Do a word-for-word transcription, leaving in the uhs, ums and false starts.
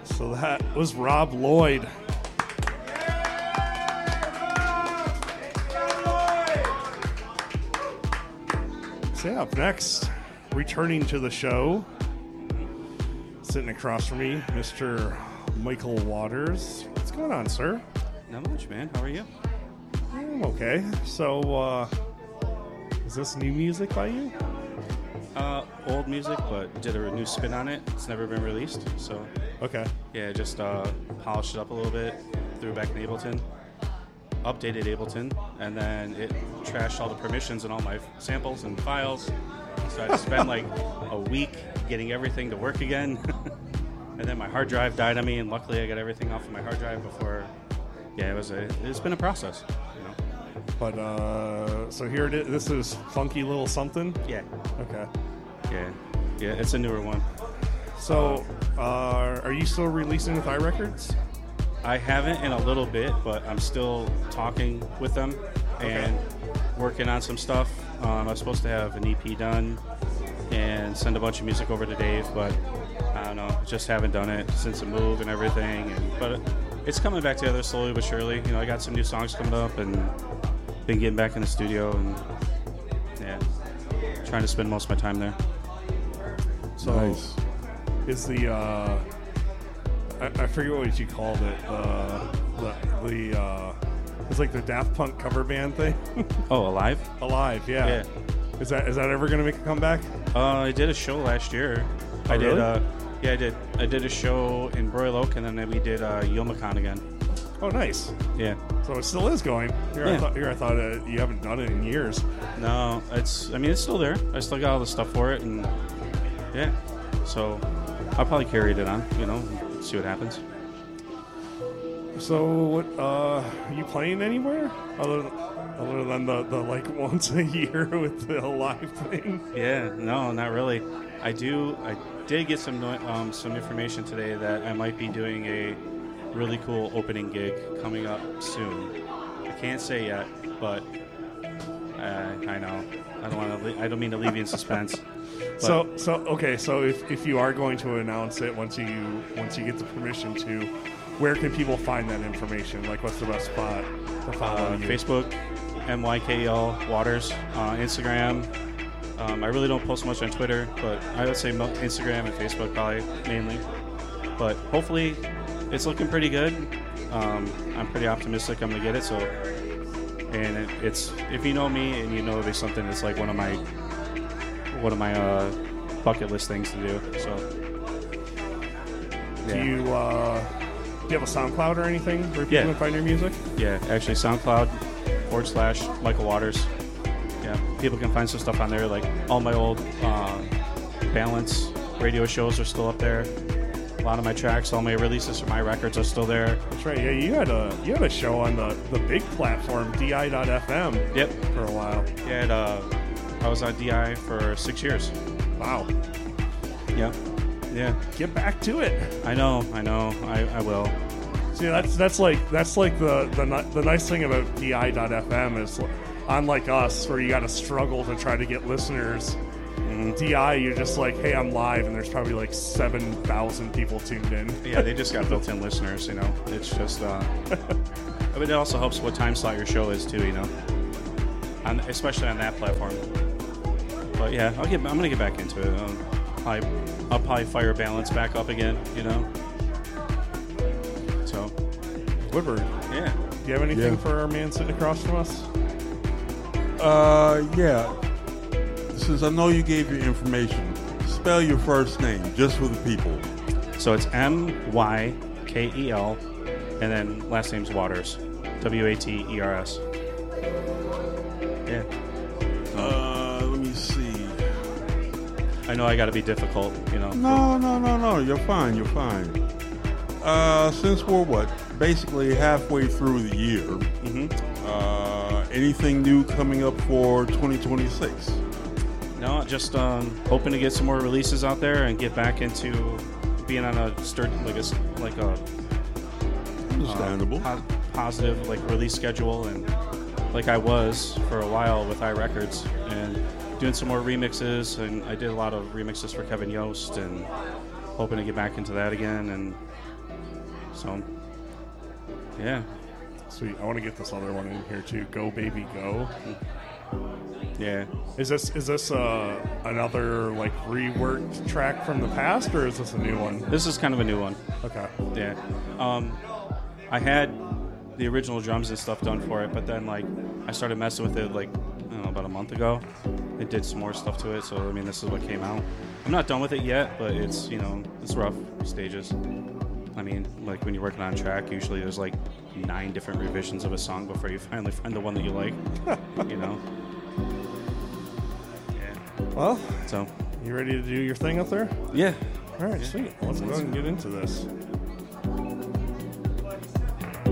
So that was Rob Lloyd. So yeah, up next, returning to the show, sitting across from me, Mister Michael Waters. What's going on, sir? Not much, man. How are you? I'm okay. So, uh, is this new music by you? Uh, old music, but did a new spin on it. It's never been released, so Okay. yeah, just uh, polished it up a little bit, threw it back in Ableton, updated Ableton, and then it trashed all the permissions and all my samples and files. So I had to spend like a week getting everything to work again. And then my hard drive died on me, and luckily I got everything off of my hard drive before. Yeah, it was a. It's been a process, you know. But uh, so here it is. This is Funky Little Something. Yeah, Okay. yeah, yeah. It's a newer one. So, uh, are you still releasing with iRecords? I haven't in a little bit, but I'm still talking with them and working on some stuff. Um, I was supposed to have an E P done and send a bunch of music over to Dave, but I don't know, just haven't done it since the move and everything. And but it's coming back together slowly but surely. You know, I got some new songs coming up and been getting back in the studio and yeah, trying to spend most of my time there. So, Nice. is the uh, I, I forget what you called it. Uh, the the uh, it's like the Daft Punk cover band thing. Oh, Alive? Alive, yeah. Yeah. Is that is that ever going to make a comeback? Uh, I did a show last year. Oh, I did. really? Uh, yeah, I did. I did a show in Broyle Oak, and then we did uh, Yomicon again. Oh, nice. Yeah. So it still is going. Here, I Yeah. thought, here I thought uh, you haven't done it in years. No, it's. I mean, it's still there. I still got all the stuff for it, and yeah. So I'll probably carry it on. You know, see what happens. So, what, uh, are you playing anywhere other other than the, the like once a year with the live thing? Yeah. No, not really. I do. I did get some no- um, some information today that I might be doing a really cool opening gig coming up soon. I can't say yet, but uh, I know. I don't want to. Le- I don't mean to leave you in suspense. But So, so okay. So, if, if you are going to announce it once you once you get the permission to, where can people find that information? Like, what's the best spot to follow uh, you? Facebook, M Y K E L Waters, uh, Instagram. Um, I really don't post much on Twitter, but I would say mo- Instagram and Facebook probably mainly. But hopefully, it's looking pretty good. Um, I'm pretty optimistic I'm gonna get it. So, and it, it's if you know me and you know there's something that's like one of my one of my uh, bucket list things to do. So, Do yeah. you uh, do you have a SoundCloud or anything where people Yeah. can find your music? Yeah, actually, SoundCloud forward slash Michael Waters. Yeah, people can find some stuff on there. Like all my old uh, Balance radio shows are still up there. A lot of my tracks, all my releases from my records are still there. That's right. Yeah, you had a you had a show on the, the big platform D I dot F M. Yep. For a while. Yeah, and, uh, I was on D I for six years. Wow. Yeah. Yeah. Get back to it. I know. I know. I, I will. See, that's that's like that's like the the, ni- the nice thing about D I dot F M is, unlike us, where you got to struggle to try to get listeners. Mm-hmm. D I, you're just like, hey, I'm live, and there's probably like seven thousand people tuned in. Yeah, they just got built-in listeners. You know, it's just. Uh, I mean, it also helps what time slot your show is too. You know, on, especially on that platform. But yeah, I'll get. I'm gonna get back into it. I'll probably, I'll probably fire Balance back up again. You know. So. Woodward, Yeah. do you have anything Yeah. for our man sitting across from us? Uh, yeah. Since I know you gave your information, spell your first name just for the people. So it's M Y K E L, and then last name's Waters, W A T E R S. Yeah. Uh, let me see. I know I got to be difficult. You know. No, no, no, no. You're fine. You're fine. Uh, since we're what, basically halfway through the year, Mm-hmm. uh, anything new coming up for twenty twenty-six? No, just um, hoping to get some more releases out there and get back into being on a sturdy, like a s- like a Understandable. uh, po- positive like release schedule, and like I was for a while with iRecords, and doing some more remixes. And I did a lot of remixes for Kevin Yost, and hoping to get back into that again. And So, yeah. Sweet. I want to get this other one in here too. Go Baby Go. Yeah. Is this is this uh, another like reworked track from the past, or is this a new one? This is kind of a new one. Okay. Yeah. Um, I had the original drums and stuff done for it, but then like I started messing with it like I don't know about a month ago. I did some more stuff to it, so I mean this is what came out. I'm not done with it yet, but it's you know it's rough stages. I mean, like when you're working on a track, usually there's like nine different revisions of a song before you finally find the one that you like. You know. Yeah. Well, So. you ready to do your thing up there? Yeah. All right, sweet. Let's go ahead and get into this.